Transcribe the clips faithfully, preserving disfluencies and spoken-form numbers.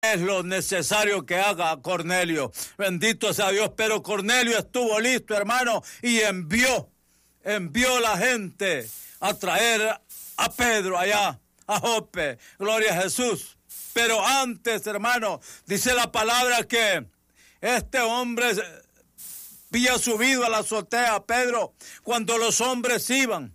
es lo necesario que haga Cornelio. Bendito sea Dios. Pero Cornelio estuvo listo, hermano, y envió, envió la gente a traer a Pedro allá, a Jope. Gloria a Jesús. Pero antes, hermano, dice la palabra que este hombre había subido a la azotea, Pedro, cuando los hombres iban.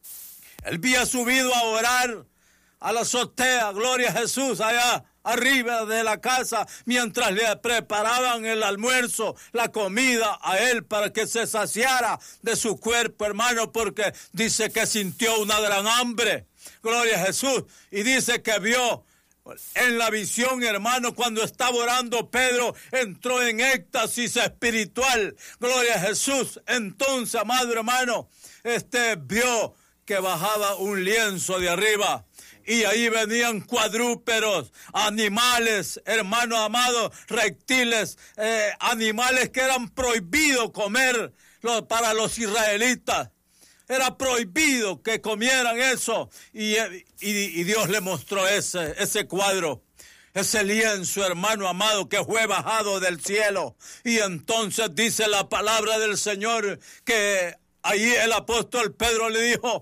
Él había subido a orar a la azotea, gloria a Jesús, allá arriba de la casa, mientras le preparaban el almuerzo, la comida a él para que se saciara de su cuerpo, hermano, porque dice que sintió una gran hambre, gloria a Jesús, y dice que vio en la visión, hermano, cuando estaba orando Pedro, entró en éxtasis espiritual, gloria a Jesús. Entonces, amado hermano, este vio que bajaba un lienzo de arriba, y ahí venían cuadrúpedos, animales, hermano amado, reptiles, eh, animales que eran prohibidos comer para los israelitas. Era prohibido que comieran eso. Y, y, y Dios le mostró ese, ese cuadro, ese lienzo, hermano amado, que fue bajado del cielo. Y entonces dice la palabra del Señor que ahí el apóstol Pedro le dijo,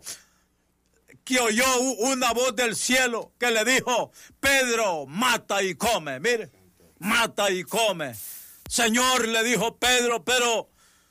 que oyó una voz del cielo que le dijo, Pedro, mata y come. Mire, mata y come. Señor, le dijo Pedro, pero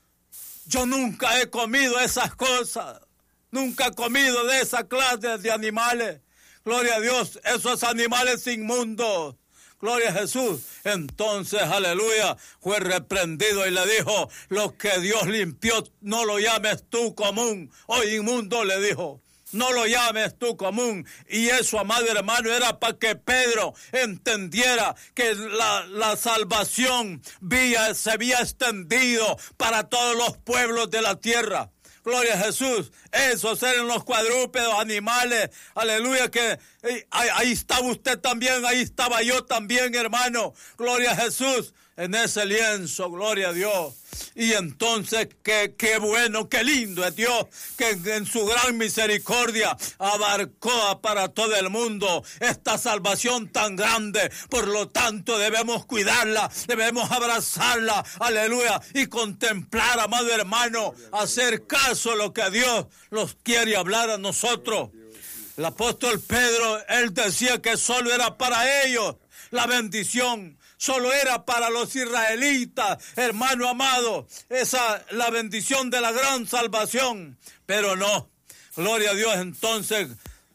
yo nunca he comido esas cosas. Nunca he comido de esa clase de animales. Gloria a Dios, esos animales inmundos. Gloria a Jesús. Entonces, aleluya, fue reprendido y le dijo, lo que Dios limpió, no lo llames tú común o inmundo, le dijo. No lo llames tú común. Y eso, amado hermano, era para que Pedro entendiera que la, la salvación vía, se había extendido para todos los pueblos de la tierra. Gloria a Jesús. Esos eran los cuadrúpedos, animales. Aleluya, que eh, ahí, ahí estaba usted también, ahí estaba yo también, hermano. Gloria a Jesús. En ese lienzo, gloria a Dios. Y entonces, qué, qué bueno, qué lindo es Dios, que en su gran misericordia abarcó para todo el mundo esta salvación tan grande. Por lo tanto, debemos cuidarla, debemos abrazarla, aleluya, y contemplar, amado hermano, hacer caso a lo que Dios nos quiere hablar a nosotros. El apóstol Pedro, él decía que solo era para ellos la bendición. Solo era para los israelitas, hermano amado, esa la bendición de la gran salvación. Pero no, gloria a Dios, entonces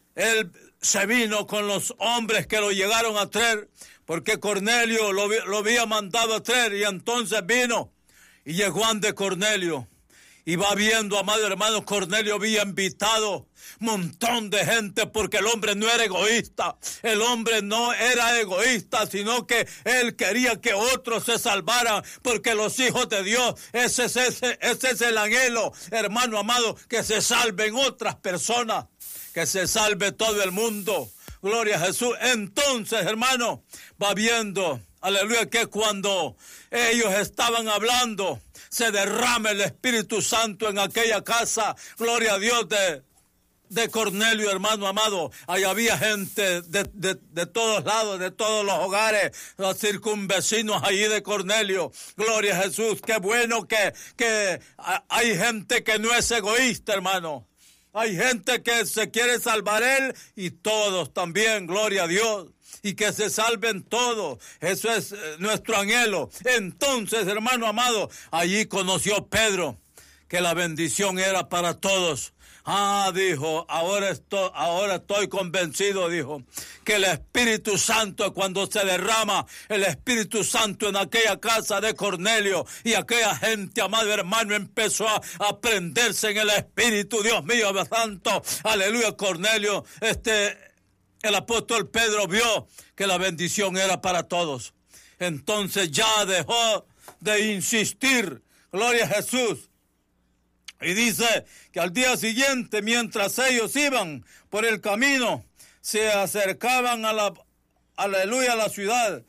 él se vino con los hombres que lo llegaron a traer, porque Cornelio lo, lo había mandado a traer, y entonces vino y llegó ante Cornelio. Y va viendo, amado hermano, Cornelio había invitado un montón de gente, porque el hombre no era egoísta. El hombre no era egoísta, sino que él quería que otros se salvaran, porque los hijos de Dios, ese es, ese, ese es el anhelo, hermano amado, que se salven otras personas, que se salve todo el mundo. Gloria a Jesús. Entonces, hermano, va viendo, aleluya, que cuando ellos estaban hablando, se derrama el Espíritu Santo en aquella casa. Gloria a Dios de, de Cornelio, hermano amado. Ahí había gente de, de, de todos lados, de todos los hogares, los circunvecinos allí de Cornelio. Gloria a Jesús. Qué bueno que, que hay gente que no es egoísta, hermano. Hay gente que se quiere salvar él y todos también, gloria a Dios. Y que se salven todos. Eso es nuestro anhelo. Entonces, hermano amado, allí conoció Pedro que la bendición era para todos. Ah, dijo, ahora estoy, ahora estoy convencido, dijo, que el Espíritu Santo, cuando se derrama el Espíritu Santo en aquella casa de Cornelio, y aquella gente, amado hermano, empezó a, a prenderse en el Espíritu. Dios mío, santo, aleluya. Cornelio, este... el apóstol Pedro vio que la bendición era para todos. Entonces ya dejó de insistir. Gloria a Jesús. Y dice que al día siguiente, mientras ellos iban por el camino, se acercaban a la, aleluya, a la ciudad.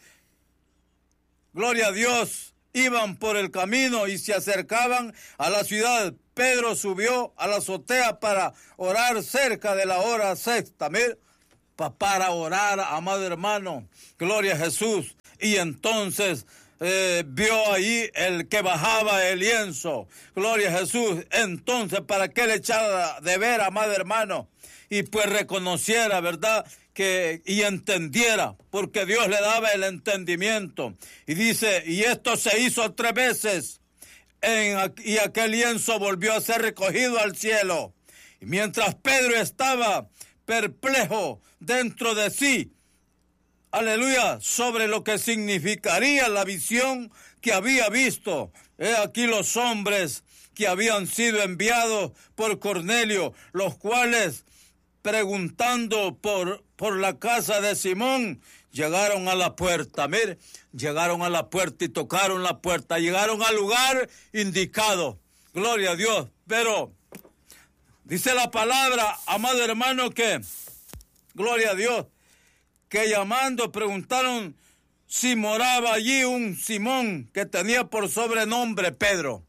Gloria a Dios. Iban por el camino y se acercaban a la ciudad. Pedro subió a la azotea para orar cerca de la hora sexta. Mira, pa, para orar, amado hermano, gloria a Jesús. Y entonces eh, vio ahí el que bajaba el lienzo, gloria a Jesús. Entonces, para que le echara de ver, amado hermano, y pues reconociera, ¿verdad?, que y entendiera, porque Dios le daba el entendimiento. Y dice, y esto se hizo tres veces, en, y aquel lienzo volvió a ser recogido al cielo. Y mientras Pedro estaba perplejo dentro de sí, aleluya, sobre lo que significaría la visión que había visto, he aquí los hombres que habían sido enviados por Cornelio, los cuales, preguntando por, por la casa de Simón, llegaron a la puerta. Mire, llegaron a la puerta y tocaron la puerta. Llegaron al lugar indicado. Gloria a Dios. Pero dice la palabra, amado hermano, que, gloria a Dios, que llamando preguntaron si moraba allí un Simón que tenía por sobrenombre Pedro.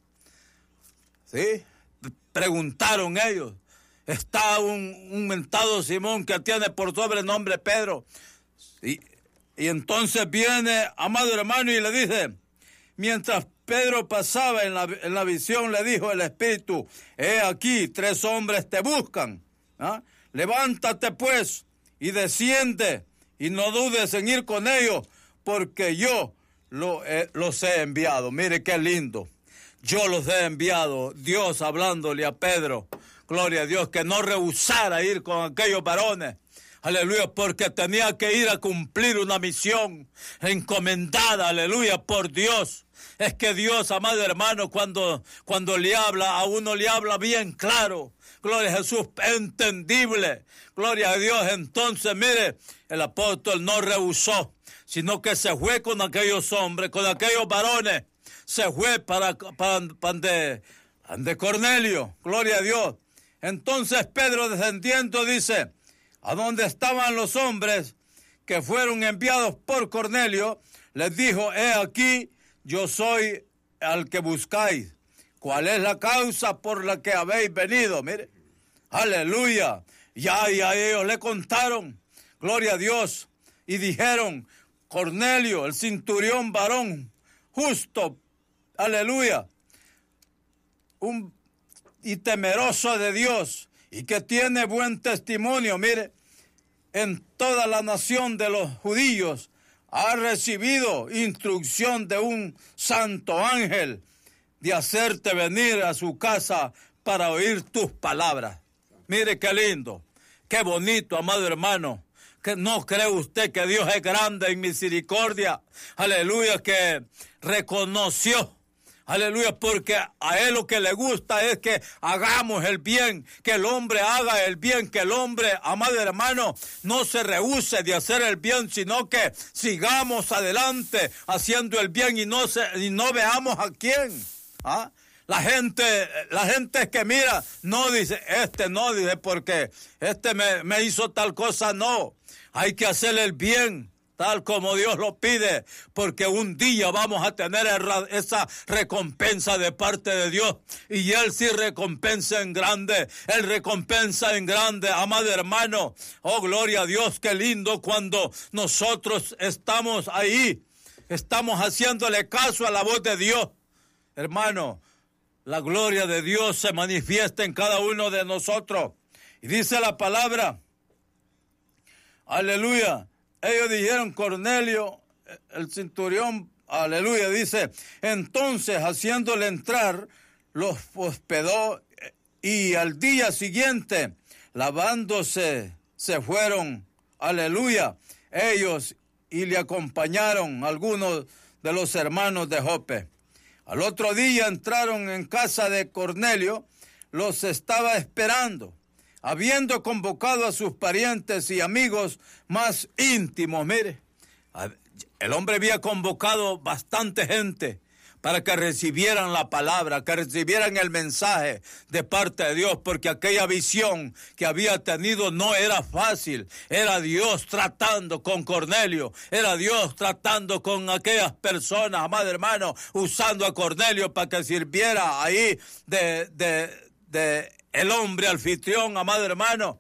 ¿Sí? Preguntaron ellos. Está un, un mentado Simón que tiene por sobrenombre Pedro. Y, y entonces viene, amado hermano, y le dice, mientras Pedro pasaba en la, en la visión, le dijo el Espíritu, he aquí, tres hombres te buscan. ¿Ah? Levántate pues y desciende y no dudes en ir con ellos, porque yo lo, eh, los he enviado. Mire qué lindo. Yo los he enviado, Dios hablándole a Pedro. Gloria a Dios, que no rehusara ir con aquellos varones. Aleluya, porque tenía que ir a cumplir una misión encomendada, aleluya, por Dios. Es que Dios, amado hermano, cuando, cuando le habla, a uno le habla bien claro. Gloria a Jesús, entendible. Gloria a Dios. Entonces, mire, el apóstol no rehusó, sino que se fue con aquellos hombres, con aquellos varones. Se fue para, para, para de, de Cornelio. Gloria a Dios. Entonces Pedro, descendiendo, dice, a donde estaban los hombres que fueron enviados por Cornelio, les dijo, he aquí, yo soy al que buscáis. ¿Cuál es la causa por la que habéis venido? Mire, aleluya. Ya, ya ellos le contaron, gloria a Dios, y dijeron, Cornelio, el centurión varón, justo, aleluya, un y temeroso de Dios, y que tiene buen testimonio, mire, en toda la nación de los judíos, ha recibido instrucción de un santo ángel de hacerte venir a su casa para oír tus palabras. Mire qué lindo, qué bonito, amado hermano. Que no cree usted que Dios es grande en misericordia, aleluya, que reconoció, aleluya, porque a Él lo que le gusta es que hagamos el bien, que el hombre haga el bien, que el hombre, amado hermano, no se rehúse de hacer el bien, sino que sigamos adelante haciendo el bien y no, se, y no veamos a quién. ¿Ah? La gente, la gente que mira, no dice, este no, dice, porque este me, me hizo tal cosa, no. Hay que hacer el bien, tal como Dios lo pide, porque un día vamos a tener esa recompensa de parte de Dios, y Él sí recompensa en grande, Él recompensa en grande, amado hermano. Oh, gloria a Dios, qué lindo cuando nosotros estamos ahí, estamos haciéndole caso a la voz de Dios. Hermano, la gloria de Dios se manifiesta en cada uno de nosotros. Y dice la palabra, aleluya, ellos dijeron, Cornelio, el centurión, aleluya, dice, entonces haciéndole entrar, los hospedó, y al día siguiente, lavándose, se fueron, aleluya, ellos, y le acompañaron algunos de los hermanos de Jope. Al otro día entraron en casa de Cornelio, los estaba esperando, habiendo convocado a sus parientes y amigos más íntimos. Mire, el hombre había convocado bastante gente para que recibieran la palabra, que recibieran el mensaje de parte de Dios, porque aquella visión que había tenido no era fácil. Era Dios tratando con Cornelio, era Dios tratando con aquellas personas, amado hermano, usando a Cornelio para que sirviera ahí de, de, de el hombre anfitrión, amado hermano,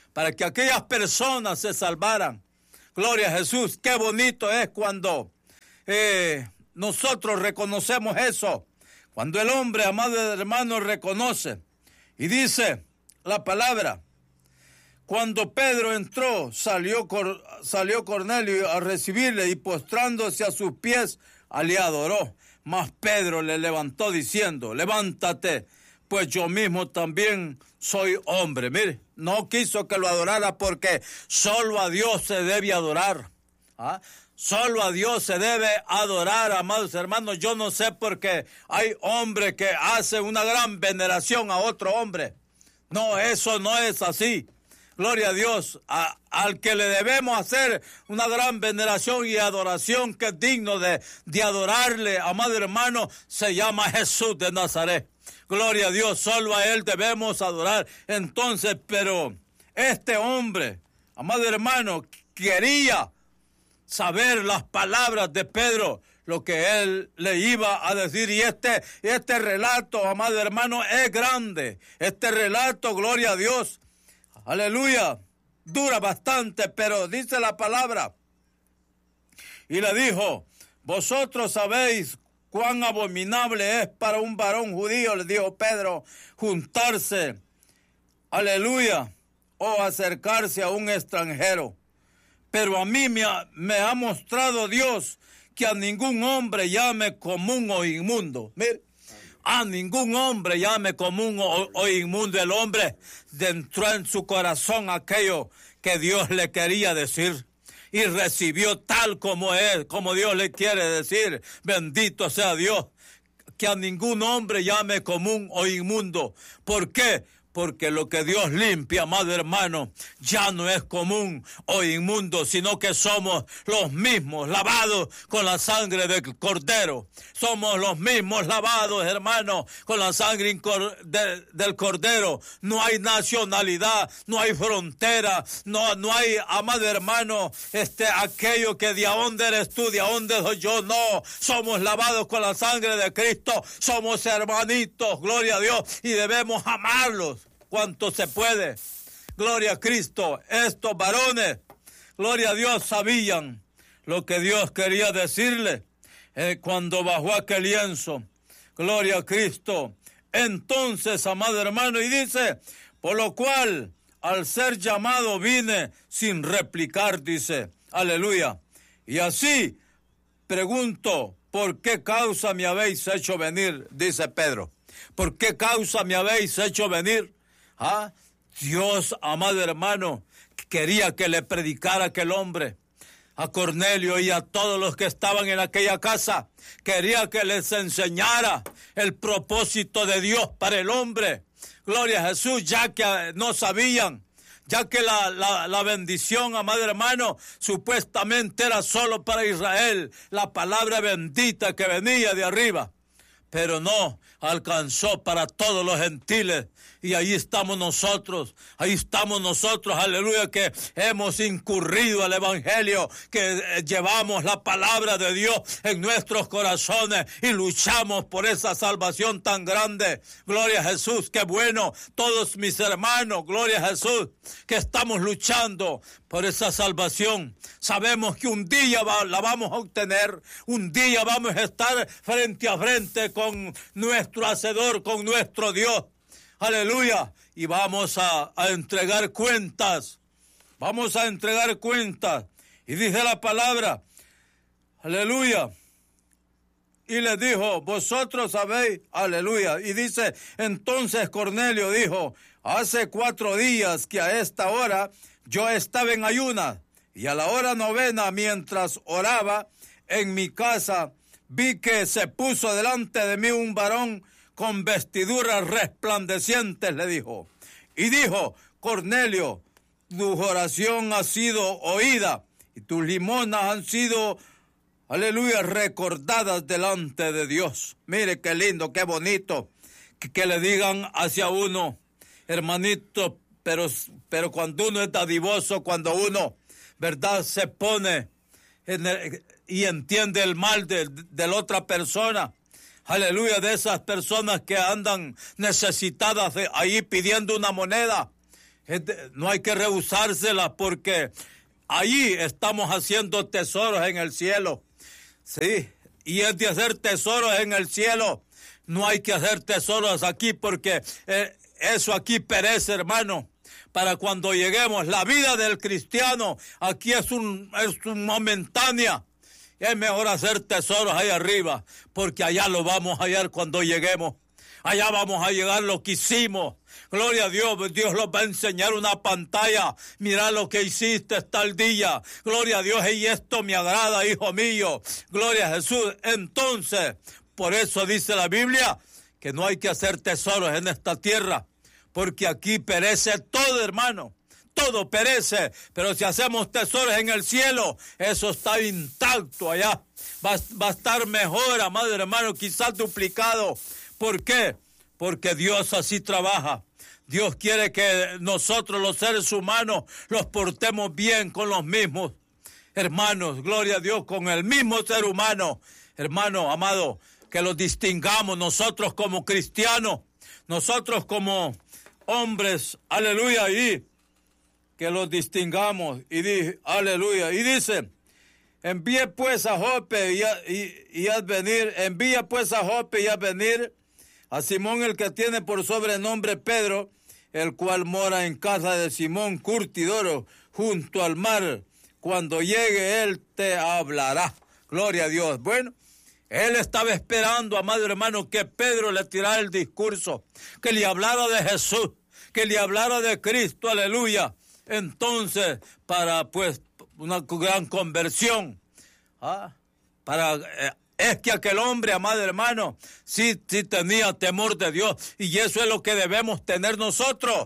para que aquellas personas se salvaran. Gloria a Jesús. Qué bonito es cuando eh, nosotros reconocemos eso. Cuando el hombre, amado hermano, reconoce y dice la palabra. Cuando Pedro entró, salió, Cor, salió Cornelio a recibirle y postrándose a sus pies, le adoró. Mas Pedro le levantó diciendo, levántate, pues yo mismo también soy hombre. Mire, no quiso que lo adorara porque solo a Dios se debe adorar. ¿Ah? Solo a Dios se debe adorar, amados hermanos. Yo no sé por qué hay hombres que hacen una gran veneración a otro hombre. No, eso no es así. Gloria a Dios, a, al que le debemos hacer una gran veneración y adoración que es digno de, de adorarle, amado hermano, se llama Jesús de Nazaret. Gloria a Dios, solo a Él debemos adorar. Entonces, pero este hombre, amado hermano, quería saber las palabras de Pedro, lo que él le iba a decir. Y este, este relato, amado hermano, es grande. Este relato, gloria a Dios, aleluya, dura bastante, pero dice la palabra. Y le dijo, vosotros sabéis cuán abominable es para un varón judío, le dijo Pedro, juntarse, aleluya, o acercarse a un extranjero. Pero a mí me ha, me ha mostrado Dios que a ningún hombre llame común o inmundo. Mire, a ningún hombre llame común o, o inmundo. El hombre entró en su corazón aquello que Dios le quería decir y recibió tal como es, como Dios le quiere decir. Bendito sea Dios, que a ningún hombre llame común o inmundo. ¿Por qué? Porque lo que Dios limpia, amado hermano, ya no es común o inmundo, sino que somos los mismos lavados con la sangre del Cordero. Somos los mismos lavados, hermano, con la sangre de, del Cordero. No hay nacionalidad, no hay frontera, no, no hay, amado hermano, este, aquello que de dónde eres tú, de dónde soy yo. No, somos lavados con la sangre de Cristo, somos hermanitos, gloria a Dios, y debemos amarlos cuanto se puede. Gloria a Cristo. Estos varones, gloria a Dios, sabían lo que Dios quería decirle eh, cuando bajó aquel lienzo. Gloria a Cristo. Entonces, amado hermano, y dice, por lo cual, al ser llamado vine sin replicar, dice, aleluya. Y así, pregunto, ¿por qué causa me habéis hecho venir? Dice Pedro. ¿Por qué causa me habéis hecho venir? ¿Ah? Dios, amado hermano, quería que le predicara a aquel hombre, a Cornelio y a todos los que estaban en aquella casa. Quería que les enseñara el propósito de Dios para el hombre. Gloria a Jesús, ya que no sabían, ya que la, la, la bendición, amado hermano, supuestamente era solo para Israel, la palabra bendita que venía de arriba. Pero no, alcanzó para todos los gentiles. Y ahí estamos nosotros, ahí estamos nosotros, aleluya, que hemos incurrido al evangelio, que llevamos la palabra de Dios en nuestros corazones y luchamos por esa salvación tan grande. Gloria a Jesús, qué bueno, todos mis hermanos, gloria a Jesús, que estamos luchando por esa salvación. Sabemos que un día va, la vamos a obtener, un día vamos a estar frente a frente con nuestro Hacedor, con nuestro Dios. Aleluya. Y vamos a, a entregar cuentas. Vamos a entregar cuentas. Y dice la palabra, aleluya. Y le dijo, vosotros sabéis, aleluya. Y dice, entonces Cornelio dijo, hace cuatro días que a esta hora yo estaba en ayunas. Y a la hora novena, mientras oraba en mi casa, vi que se puso delante de mí un varón con vestiduras resplandecientes, le dijo. Y dijo, Cornelio, tu oración ha sido oída y tus limonas han sido, aleluya, recordadas delante de Dios. Mire qué lindo, qué bonito, que, que le digan hacia uno, hermanito, pero, pero cuando uno es dadivoso, cuando uno, verdad, se pone en el, y entiende el mal de, de la otra persona, aleluya, de esas personas que andan necesitadas de ahí pidiendo una moneda. No hay que rehusárselas porque allí estamos haciendo tesoros en el cielo. Sí, y es de hacer tesoros en el cielo. No hay que hacer tesoros aquí porque eh, eso aquí perece, hermano. Para cuando lleguemos, la vida del cristiano aquí es un, es un momentánea. Es mejor hacer tesoros ahí arriba, porque allá lo vamos a hallar cuando lleguemos. Allá vamos a llegar lo que hicimos. Gloria a Dios, Dios nos va a enseñar una pantalla. Mira lo que hiciste tal día. Gloria a Dios, y esto me agrada, hijo mío. Gloria a Jesús. Entonces, por eso dice la Biblia que no hay que hacer tesoros en esta tierra, porque aquí perece todo, hermano. Todo perece, pero si hacemos tesoros en el cielo, eso está intacto allá. Va, va a estar mejor, amado hermano, quizás duplicado. ¿Por qué? Porque Dios así trabaja. Dios quiere que nosotros, los seres humanos, los portemos bien con los mismos hermanos. Gloria a Dios, con el mismo ser humano. Hermano, amado, que los distingamos nosotros como cristianos, nosotros como hombres, aleluya, y que los distingamos, y di, aleluya, y dice, envíe pues a Jope y, a, y, y haz venir, envía pues a Jope y haz venir a Simón, el que tiene por sobrenombre Pedro, el cual mora en casa de Simón curtidor junto al mar. Cuando llegue él te hablará. Gloria a Dios. Bueno, él estaba esperando, amado hermano, que Pedro le tirara el discurso, que le hablara de Jesús, que le hablara de Cristo, aleluya. Entonces, para pues una gran conversión, ¿ah? para eh, es que aquel hombre, amado hermano, sí, sí tenía temor de Dios, y eso es lo que debemos tener nosotros,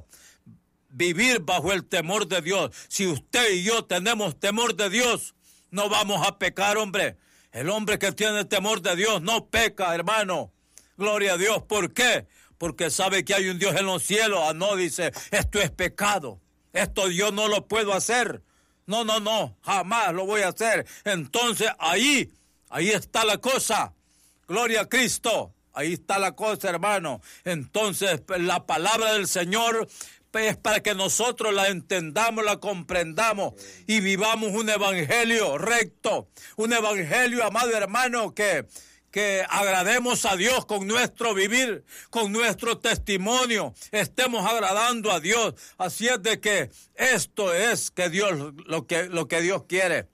vivir bajo el temor de Dios. Si usted y yo tenemos temor de Dios, no vamos a pecar, hombre. El hombre que tiene temor de Dios no peca, hermano. Gloria a Dios. ¿Por qué? Porque sabe que hay un Dios en los cielos. Ah, no, dice, esto es pecado. Esto yo no lo puedo hacer. No, no, no, jamás lo voy a hacer. Entonces ahí, ahí está la cosa. Gloria a Cristo. Ahí está la cosa, hermano. Entonces la palabra del Señor es para que nosotros la entendamos, la comprendamos y vivamos un evangelio recto. Un evangelio, amado hermano, que... que agrademos a Dios con nuestro vivir, con nuestro testimonio, estemos agradando a Dios. Así es de que esto es que Dios, lo que, lo que Dios quiere.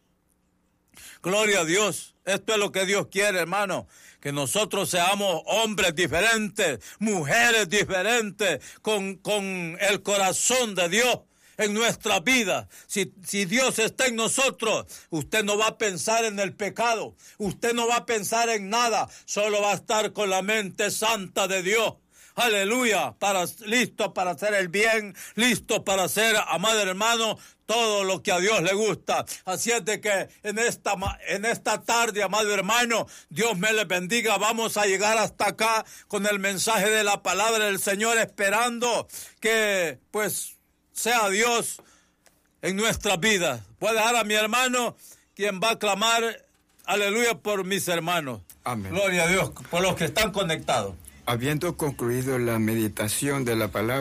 Gloria a Dios. Esto es lo que Dios quiere, hermano. Que nosotros seamos hombres diferentes, mujeres diferentes, con, con el corazón de Dios en nuestra vida. Si, si Dios está en nosotros, usted no va a pensar en el pecado, usted no va a pensar en nada, solo va a estar con la mente santa de Dios. Aleluya, para, listo para hacer el bien, listo para hacer, amado hermano, todo lo que a Dios le gusta. Así es de que en esta, en esta tarde, amado hermano, Dios me les bendiga. Vamos a llegar hasta acá con el mensaje de la palabra del Señor, esperando que, pues, sea Dios en nuestras vidas. Voy a dejar a mi hermano, quien va a clamar, aleluya, por mis hermanos. Amén. Gloria a Dios, por los que están conectados. Habiendo concluido la meditación de la palabra